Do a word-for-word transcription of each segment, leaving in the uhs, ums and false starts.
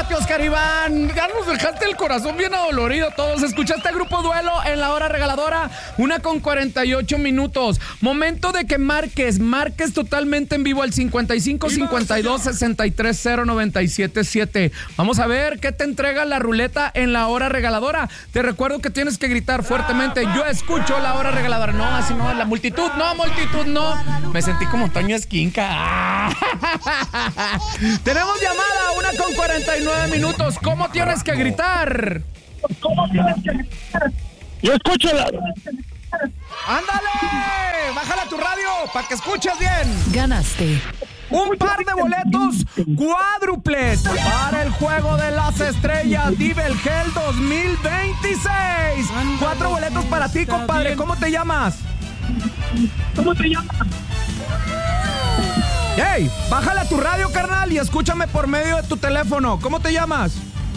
Cuídate, Oscar Iván. Ya nos dejaste el corazón bien adolorido todos. Escuchaste Grupo Duelo en la hora regaladora, una con cuarenta y ocho minutos. Momento de que marques, marques totalmente en vivo al cincuenta y cinco, cincuenta y dos, sesenta y tres, cero, noventa y siete, siete. Vamos a ver qué te entrega la ruleta en la hora regaladora. Te recuerdo que tienes que gritar fuertemente: yo escucho la hora regaladora. No, así no, la multitud, no, multitud, no. Me sentí como Toño Esquinca. Tenemos llamada, una con cuarenta y nueve minutos. ¿Cómo tienes que gritar? ¿Cómo tienes que gritar? Yo escucho la... ¡Ándale! ¡Bájala tu radio para que escuches bien! Ganaste un par de boletos cuádruples para el Juego de las Estrellas Divel Hell dos mil veintiséis. Cuatro boletos para ti, compadre. ¿Cómo te llamas? ¿Cómo te llamas? ¡Hey! Bájala tu radio, carnal, y escúchame por medio de tu teléfono. ¿Cómo te llamas?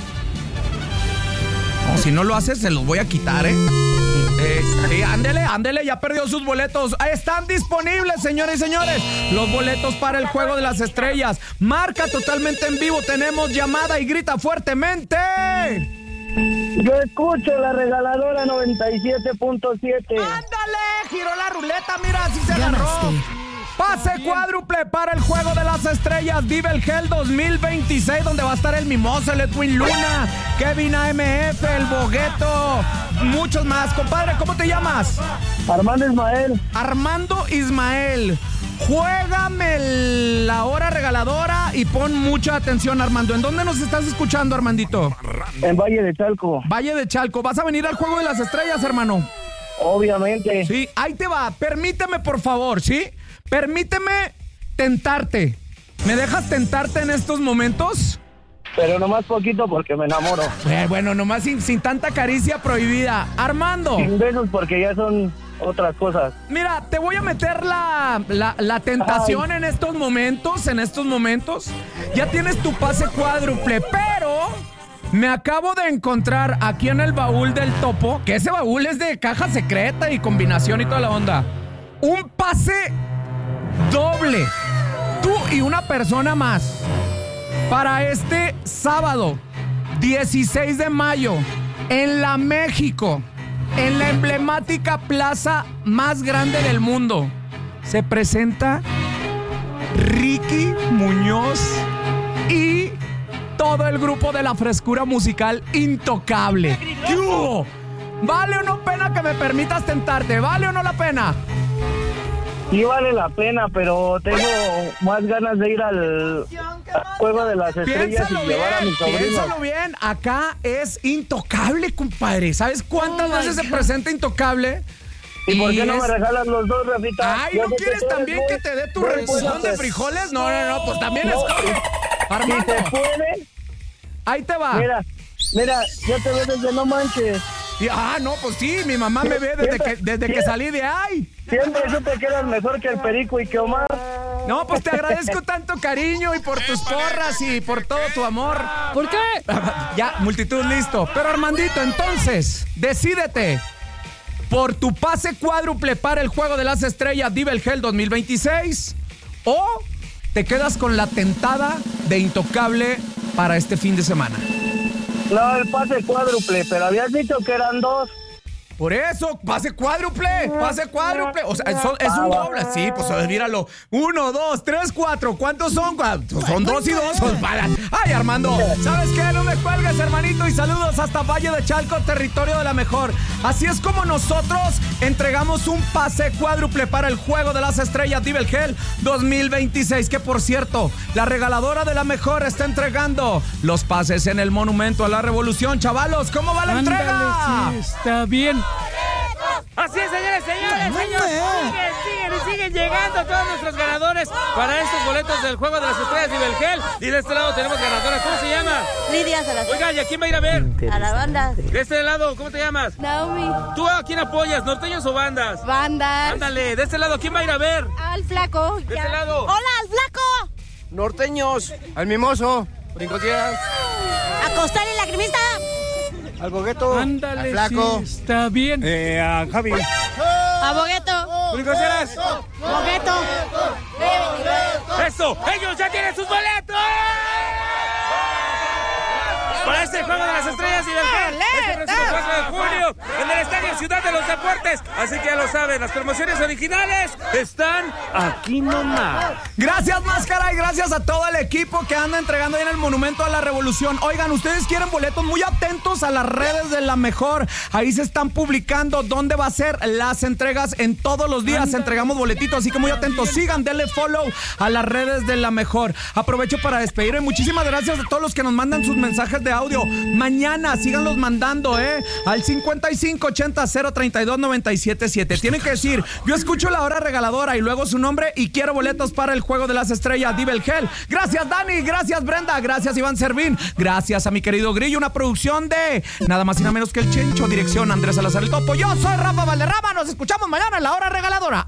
Oh, si no lo haces, se los voy a quitar, ¿eh? Eh, sí, ándele, ándele, ya perdió sus boletos. Están disponibles, señores y señores, los boletos para el Juego de las Estrellas. Marca totalmente en vivo, tenemos llamada y grita fuertemente. Yo escucho la regaladora noventa y siete punto siete. Ándale, giró la ruleta, mira, así se agarró. Pase cuádruple para el Juego de las Estrellas Divel Hell dos mil veintiséis, donde va a estar el Mimoso, el Edwin Luna, Kevin A M F, el Bogueto, muchos más. Compadre, ¿cómo te llamas? Armando Ismael. Armando Ismael. Juégame la hora regaladora y pon mucha atención, Armando. ¿En dónde nos estás escuchando, Armandito? En Valle de Chalco. Valle de Chalco. ¿Vas a venir al Juego de las Estrellas, hermano? Obviamente. Sí, ahí te va. Permíteme, por favor, ¿sí? Permíteme tentarte. ¿Me dejas tentarte en estos momentos? Pero nomás poquito porque me enamoro. Eh, bueno, nomás sin, sin tanta caricia prohibida. Armando. Sin besos porque ya son otras cosas. Mira, te voy a meter la, la, la tentación Ay. en estos momentos, en estos momentos. Ya tienes tu pase cuádruple, pero me acabo de encontrar aquí en el baúl del Topo, que ese baúl es de caja secreta y combinación y toda la onda, un pase doble, tú y una persona más, para este sábado dieciséis de mayo en la México, en la emblemática plaza más grande del mundo. Se presenta Ricky Muñoz y todo el grupo de la frescura musical Intocable. ¿Qué hubo? ¿Vale o no pena que me permitas tentarte? ¿Vale o no la pena? Sí vale la pena, pero tengo más ganas de ir al, al Juego de las Estrellas piénsalo y llevar bien, a mis sobrinos. Piénsalo bien, acá es Intocable, compadre. ¿Sabes cuántas oh veces se presenta Intocable? ¿Y, ¿Y por qué es... no me regalas los dos, Rafita? Ay, ¿no quieres también muy... que te dé tu reducción de frijoles? No, no, no, pues también no, es... Armando. Si se puede. Ahí te va. Mira, mira, yo te veo desde No Manches. Y, ah, no, pues sí, mi mamá me ve desde siempre, que desde siempre, que salí de ahí. Siempre tú te quedas mejor que el Perico y que Omar. No, pues te agradezco tanto cariño y por tus porras y por todo tu amor. ¿Por qué? Ya, multitud, listo. Pero Armandito, entonces, decídete por tu pase cuádruple para el Juego de las Estrellas Divel Hell dos mil veintiséis o te quedas con la tentada de Intocable para este fin de semana. No, el pase cuádruple, pero habías dicho que eran dos. Por eso, pase cuádruple, pase cuádruple. O sea, es, es un doble. Sí, pues míralo. Uno, dos, tres, cuatro. ¿Cuántos son? Son dos y dos. Ay, Armando, ¿sabes qué? No me cuelgues, hermanito. Y saludos hasta Valle de Chalco, territorio de la mejor. Así es como nosotros entregamos un pase cuádruple para el Juego de las Estrellas Divel Hell dos mil veintiséis. Que por cierto, la regaladora de la mejor está entregando los pases en el Monumento a la Revolución. Chavalos, ¿cómo va la Ándale, entrega? Sí, está bien. Así es, señores, señores, señores, siguen, siguen y siguen llegando todos nuestros ganadores para estos boletos del Juego de las Estrellas Divel Hell. Y de este lado tenemos ganadoras. ¿Cómo se llama? Lidia Salazar. Oiga, ¿y a quién va a ir a ver? A la banda. De este lado, ¿cómo te llamas? Naomi. ¿Tú a quién apoyas, norteños o bandas? Bandas. Ándale, de este lado, ¿quién va a ir a ver? Al flaco. De ya. este lado. Hola, al flaco. Norteños, al Mimoso, Brincosieras. A Costal y Lagrimista. Al Bogueto, Ándale, al Flaco, sí, está bien. Eh, a Javi, a Bogueto, Brincosieras, Bogueto. ¡Eso! ¡Ellos ya tienen sus boletos! para este Juego de las Estrellas y Vergel, este próximo cuatro de junio en el Estadio Ciudad de los Deportes. Así que ya lo saben, las promociones originales están aquí nomás. Gracias, Máscara, y gracias a todo el equipo que anda entregando ahí en el Monumento a la Revolución. Oigan, ustedes quieren boletos, muy atentos a las redes de La Mejor. Ahí se están publicando dónde va a ser las entregas. En todos los días entregamos boletitos, así que muy atentos. Sigan, denle follow a las redes de La Mejor. Aprovecho para despedirme. Muchísimas gracias a todos los que nos mandan sus mensajes de audio. Mañana síganlos mandando, ¿eh? Al cincuenta y cinco ochenta cero treinta y dos noventa y siete siete. Tienen que decir, yo escucho La Hora Regaladora y luego su nombre y quiero boletos para el Juego de las Estrellas de Vergel. Gracias, Dani. Gracias, Brenda. Gracias, Iván Servín. Gracias a mi querido Grillo. Una producción de nada más y nada menos que el Chencho. Dirección Andrés Salazar el Topo. Yo soy Rafa Valderrama. Nos escuchamos mañana en La Hora Regaladora.